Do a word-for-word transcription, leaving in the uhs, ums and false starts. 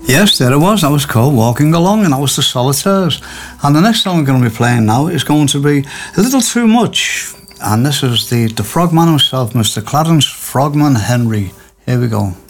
Yes, there it was. That was called Walking Along, and that was the Solitaires. And the next song we're going to be playing now is going to be A Little Too Much. And this is the, the Frogman himself, Mister Clarence Frogman Henry. Here we go.